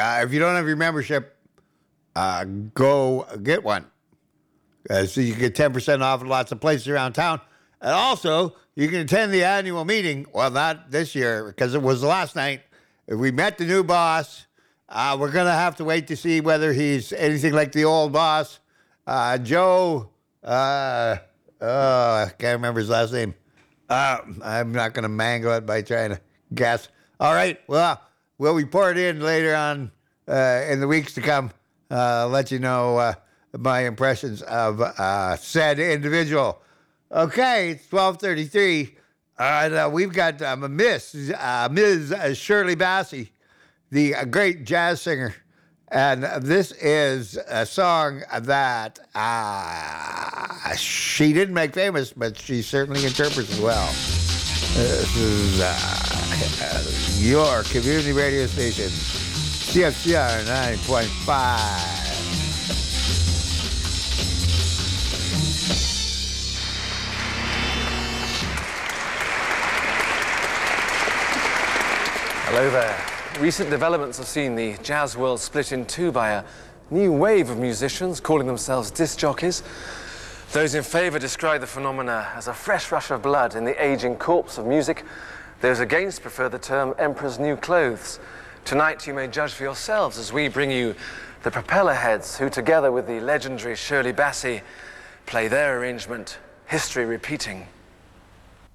if you don't have your membership, go get one. So you get 10% off at lots of places around town. And also, you can attend the annual meeting. Well, not this year, because it was last night. We met the new boss. We're going to have to wait to see whether he's anything like the old boss. Joe, I can't remember his last name. I'm not going to mangle it by trying to guess. All right, well, we'll report in later on in the weeks to come. Let you know my impressions of said individual. Okay, it's 12:33, and we've got Ms. Shirley Bassey, the great jazz singer, and this is a song that she didn't make famous, but she certainly interprets well. This is your community radio station, CFCR 9.5. Hello there. Recent developments have seen the jazz world split in two by a new wave of musicians calling themselves disc jockeys. Those in favour describe the phenomena as a fresh rush of blood in the ageing corpse of music. Those against prefer the term emperor's new clothes. Tonight you may judge for yourselves as we bring you the Propellerheads, who together with the legendary Shirley Bassey play their arrangement, History Repeating.